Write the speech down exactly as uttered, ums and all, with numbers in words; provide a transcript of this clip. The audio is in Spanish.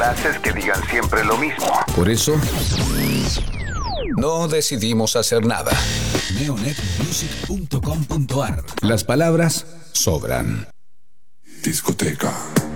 haces que digan siempre lo mismo. Por eso, no decidimos hacer nada. neonet music punto com punto ar. Las palabras sobran. Discoteca.